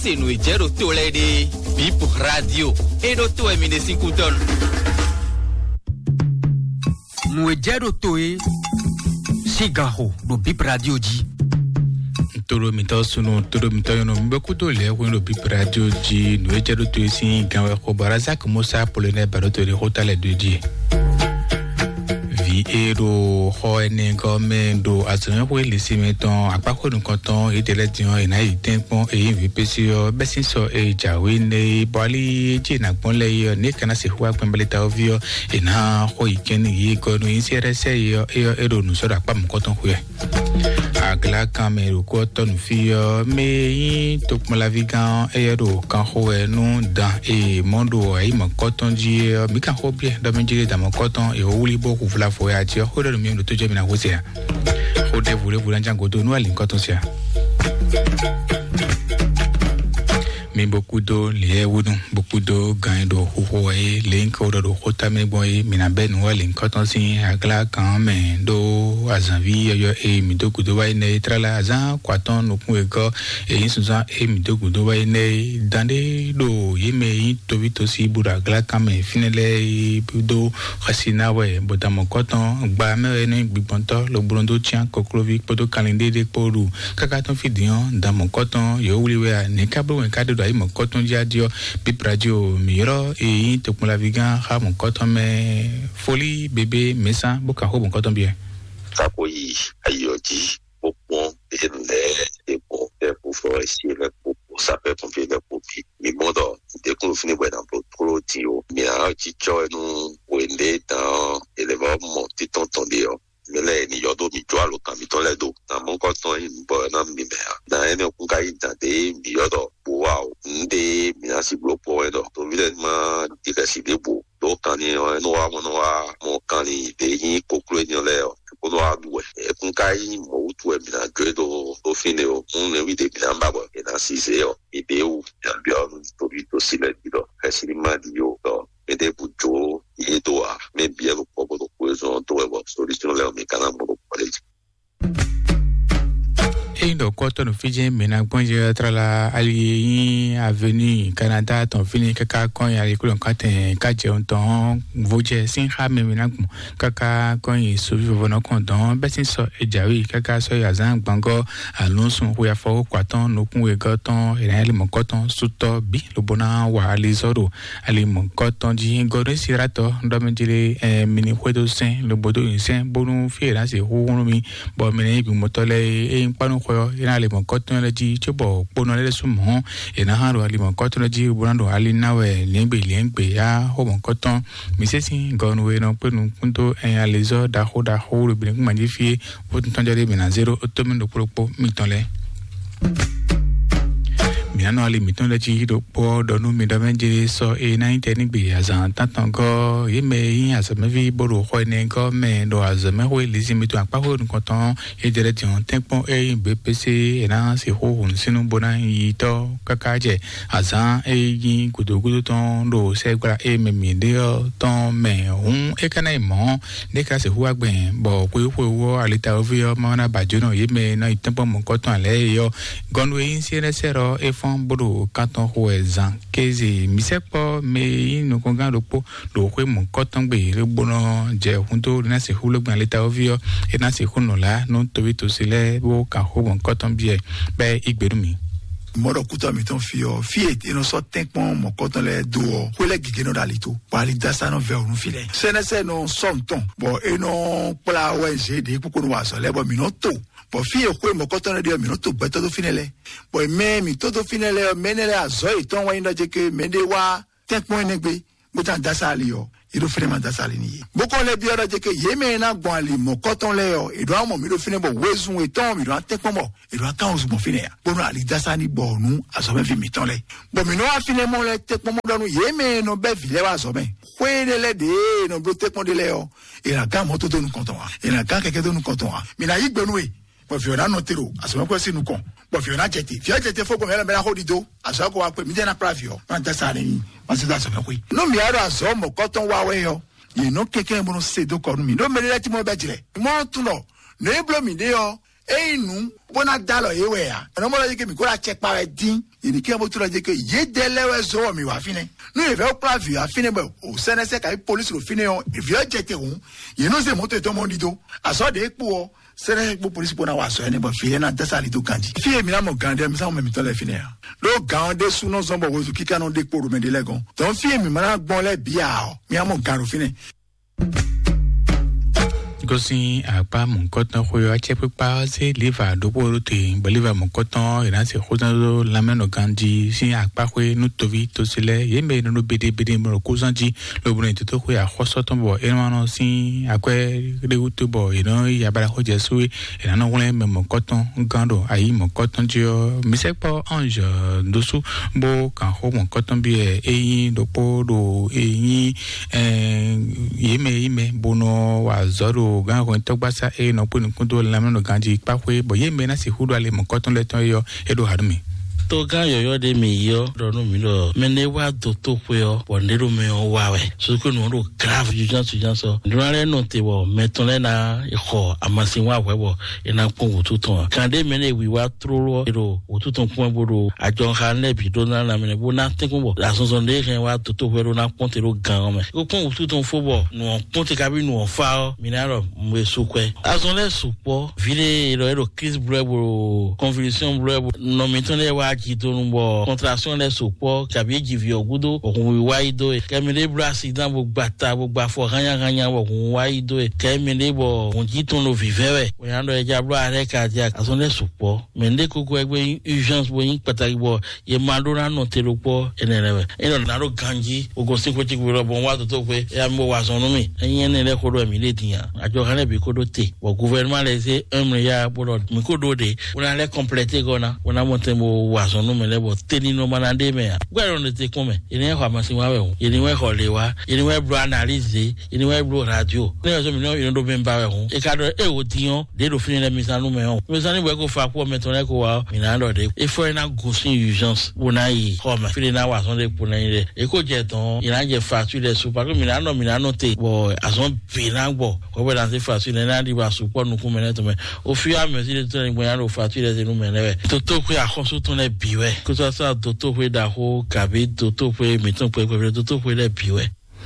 Se no ijero to le de Bip Radio e do to e mi de 5 ton. No ijero to e Sigaho do Bip Radio ji. Toro mito suno toro mito yono mbeku to le ko no Bip Radio ji no ijero to sin kan ko baraza ko mosa polene baroto de hotale de ji. Ero hoene gomendo azan we lisi meton apako nkan ton ideletion ina idenpon eyin vi pesio besin so ejawe ne bali jina pon le yo ne kana se huwa pembeleta ovio ina ho ikeni yi gonu inserese yo ero nu so da pa mkoton huye agla kamero ko ton fio me yin tokmo la vigan ero kan ho enu dan e mondo ai mkoton ji mi kan ho bien do menjire da mkoton e wuli boku fla fo ya ti ho do mi ndo to je mi na ho se ya ho de vule njango do no ali mkoton se ya mi beaucoup d'eau les wudun beaucoup d'eau gain do ho e link o do hota me boy mi na ben wa link koton sin agla kan me do azanvi yo e mi do kudo wa ne trala azan kwaton no ku e ko e insuza e mi do kudo wa ne dande do ye me to vito si bura agla kan me finele do khasina we bodamo koton gba me ne gbonto lo brondo tian koklovic podo calendar de poru kaka ton fidion damo koton yo wuliwe ne kabro en kado ai mo koton jadio Bip Radio miro e to la vigan ha mo koton me folie bébé mesa boka ho mo koton bien takoyi ayoji popon et pour forestier pour sapeur pompier pour mi modo de ko fini bwa dans pro tio mi a ti cho nu wende dans éleveur mo ti tonton dio mele ni yodo mi jo alo kan mi ton le do na mo ko ton bo na mi me na ene ku kai da de mi yodo wow nde mi na si blo po edo to vile ma ti ka si de bu do kan ni no wa mo kan ni de yin koklo ni le o ko do adu e ku kai mo utu e mi na gredo do fine o un ne wi de mi na babo e na si se o e de u ya bi o to vi to si le dido e si ma di yo do e de bu jo e do a me bi e lo poco do queso to e bo solution le o mi kana mo do college Indo koton fije mena bonje trala ali avenue Canada ton fini kaka kon ya likulon katen ka je onton voje sin ha mena kaka kon yi so vivo no kondon besin so ejawi kaka so ya zan gbango alonsun ho ya fo kwaton no kun we goton ere ali mo koton suto bi lo bona wa ali zoro ali mo koton ji gore sirato ndo menjile mini kwedo sen lo bodo sen bonu fiera se ho mi bo mene bi motole e panu ina le mon koton le ji chobo pono le sumo ina haro ali mon koton le ji burando ali nawe lengbe ya ho mon koton mi sesi gonu we no penu punto en alezo da ho le bin ku manji fi o ton jare bina 0 otomen do propo mi ton le Miano ali miton la ji do po do no mi da menje so e na inteni gbe azan tantan go ye me yin azame vi boro ho ne go me do azame ho elisi mi to apa ho nkan ton e jere ti on tempon e BPC e na se ho hun sinu bona yi to kakaje azan e yin gudu ton do se gba e me mi de ton me hun e kana mo de ka se hu agben bo ko wo alita ovio mo na bajo no ye me na tempon mo ko ton le yo gonu yin se resero e bodo kanton hoezan kezi misepo me inu konga lopo lo kwe mon koton gbe re bono je hunto na se hulo gban leta ovio e na se huno la no to to sele bo ka ho mon koton bie be igberumi Moro kuta mi ton fio fiet ino so tenkpon mo koton le do kwele gigeno dalito pali dasa no ve onu file senese no sonton bo eno pla wenje de kuko no waso le bo minuto bo fio kwe mo koton de minuto beto do finele bo me mi todo finele menele azoi ton wa inda je ke mende wa tenkpon negbe buta dasa aliyo ido finema dasa alini boko le biora je ke yeme na gwan ali mo koton le yo ido amo mi do finebo wezun eton mi do tenkpon mo ido atan ozu mo finea bono ali dasa ni bonu asobe fi mi ton le bo mi no afinemo le tenkpon mo donu yeme no be vile wa asobe kwene le de no bro tenkpon de le yo ira ga mo to do nu konton wa ira ga keke do nu konton wa mi na yigbenu e bo fiona no tero asobe ko sinu kon bo fiona jete fo ko mele mela hodido asako wa pe mi de na pravio na dasa alini masida asobe ko no mi ara aso mo koton wa we yo ye no keke mo no se do ko mi no me le ti mo be jire mo tun no ne blo mi de yo nous bona dalo yewe ya no mo la ke mi ko la check pa din ini ke mo tu la je ke ye delewe zo mi wa fine nous e veut pas vu a fine bo o senese ka police lo fine on e veut jeter on ye no se moto to mondido aso de po sere bo police bona wa so ene bo fie na desa li do kanji fie mi na mo gande mi sa mo mi to le fine lo gande su no zombo wo ki ka no de po me de legon don fie mi ma gbon le bia o mi amo gando fine gosi apa monkoton khoyo ache prepa se liva do porote beliva monkoton ina se khozan la meno ganji si apa khwe nu tovi to sele yembe no bede mo kozanji lo bune to khoy a khosoton bo enwano si akwe de utubo ino ya bala khoje suwi ina no wole me monkoton gando ayi monkoton jo misepo ange dosu bo kan ho monkoton bi eyin do podo eyin yeme bono wa zoro gan ko to gbasa no pun kundo la no ganji pawe bo yeme na si hudu ale mo koton le ton yo edo harumi to gan yo de mi yo do no mi lo me ne wa do to pe yo bo ne ro me o wa we so ko no ro grave jujan so ndure no te wo me ton le na ikho amasin wa we bo ina pon wututon kan de me ne wi wa troro ero wututon pon bodo ajo han le bi do na me ne bo na te ko bo asonson de ken wa to we ro na pon te ro gan me ko pon wututon fo bo no pon te ka bi no fa mi na ro mwe su kwe azon le supo vile ero kiss brebo convolution brebo no mi ton le wa ki to nbo contraction le supo ka bi give yo gudo okun wi wa ido e kemile brasi dan bo gbata bo gba fo hanya okun wa ido e kemile bo on ji ton lo vivewe we ando e jablo are cardiac azon le supo mende koko egbe urgence bo yin pataki bo ye mandora no telopo enelewe eno na ro ganji ogo sinko ti gbo bo wa to pe ya mo wa sonu mi eyin ne le kodo mi le tiyan ajo kan bi kodo te bo gouvernement le se ya bo mi kodo de ona le compléter gona ona monte mo wa sonu me le bo teni no manande me gwa no te kon me ene ho amasin wa we ho ene we ho le wa ene we bro analyse ene we bro radio ne so mi no ene do be mba we ho e ka do e o tiyan de do fini le mi sanu me ho mi sanu we ko fa ko me ton le ko wa mi na do de e fo na go sin urgence bona yi ho ma fini na wa son de po na ire e ko je ton ina je facture de so pa ko mi na no te bo azon bi na gbo ko be dan se facture na di ba so po nu ku me ne to me o fi a me si de to ni bo ya no facture de nu me ne we to ku ya ko so ton le biwe ko so sa to ku da ho ka bi to ku mi ton ku to ku le biwe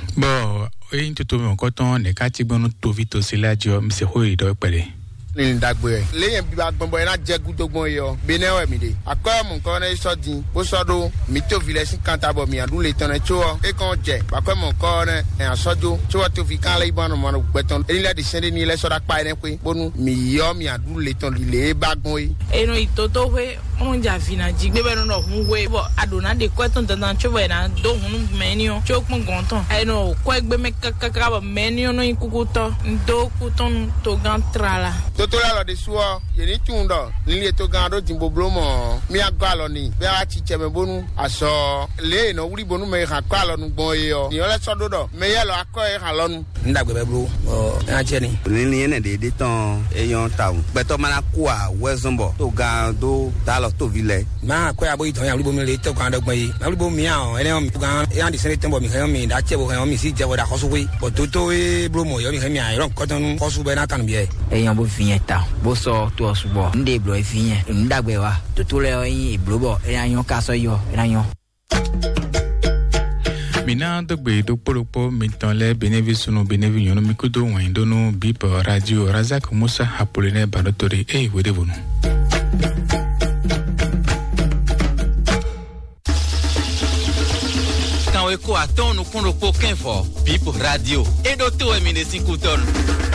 bo oyin to me ko ton ne ka ti gbonu to vi to se lajo mi se ho ido pere ni ndagbe leyen bi ba gbonbo na je gudogbon yo benewe mi de akomo nkan na so din bo so do mi to village kantabo mi adu le ton e cho e kon je akomo nkan na asojo cho to fi kan le ibon mo gbeton eni le de sende ni le so da pa ene pe bonu mi yo mi adu le ton le bagbon yi eno itoto we on ja fina jigbe be no hun we bo adona de kweton dan cho we na do hun menio cho pon gonton eno ko egbe me kakaka ba menio no ikukuto ndo kuton to gan trala to la de suo ye ni tundo ni to gando jimbo blomo mi agalo ni be a chi cheme bonu aso le no wuri bonu me ha kwalo nu gbon yo ni ole so dodo me ye lo akoy ha lonu ndagbe be bro o a cheni ni ene de ton eyon taun be to mana kwa wezombo to gando dalo to vile ma ko ya bo iton ya wuri bomi le to gando gbon yi ma wuri bomi ya o ele mi gan e andi sene tembo mi kan mi da chebo kan mi si jewo da koso we bo to e blomo yo mi kan mi a ron ko ton koso be na tan bi e eyan bo fi ta bo so to osubo nde blo efiyen ndagbe wa to le yin iblobo eyan ka so yo eyan mina dogbe do poropo mitan le benevice no benevi yono mikudo wan dono bip radio Razak Musa Apollinaire Badotori e wedevonu Kan we ko aton no poropo kenfo bip radio e do to e mine 5 ton